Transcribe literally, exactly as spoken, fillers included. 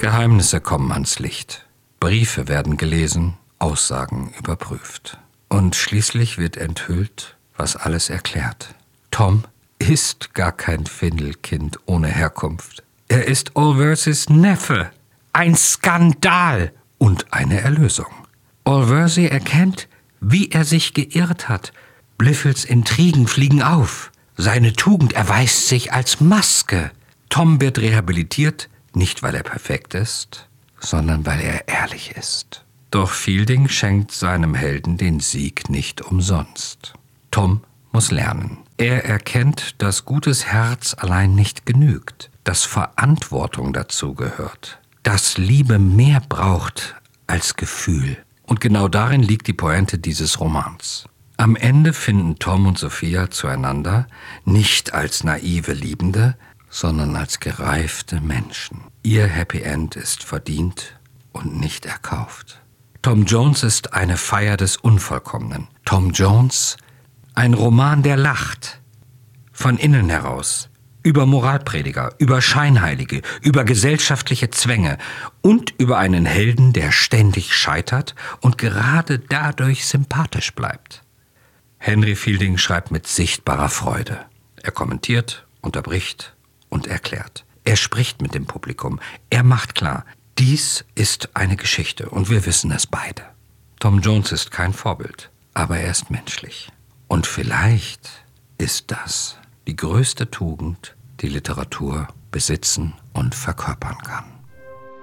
Geheimnisse kommen ans Licht. Briefe werden gelesen, Aussagen überprüft. Und schließlich wird enthüllt, was alles erklärt. Tom ist gar kein Findelkind ohne Herkunft. Er ist Allworthys Neffe. Ein Skandal und eine Erlösung. Allworthy erkennt, wie er sich geirrt hat. Blifils Intrigen fliegen auf. Seine Tugend erweist sich als Maske. Tom wird rehabilitiert, nicht weil er perfekt ist, sondern weil er ehrlich ist. Doch Fielding schenkt seinem Helden den Sieg nicht umsonst. Tom muss lernen. Er erkennt, dass gutes Herz allein nicht genügt, dass Verantwortung dazu gehört, dass Liebe mehr braucht als Gefühl. Und genau darin liegt die Pointe dieses Romans. Am Ende finden Tom und Sophia zueinander, nicht als naive Liebende, sondern als gereifte Menschen. Ihr Happy End ist verdient und nicht erkauft. Tom Jones ist eine Feier des Unvollkommenen. Tom Jones, ein Roman, der lacht. Von innen heraus. Über Moralprediger, über Scheinheilige, über gesellschaftliche Zwänge und über einen Helden, der ständig scheitert und gerade dadurch sympathisch bleibt. Henry Fielding schreibt mit sichtbarer Freude. Er kommentiert, unterbricht und erklärt. Er spricht mit dem Publikum. Er macht klar, dies ist eine Geschichte und wir wissen es beide. Tom Jones ist kein Vorbild, aber er ist menschlich. Und vielleicht ist das die größte Tugend, die Literatur besitzen und verkörpern kann.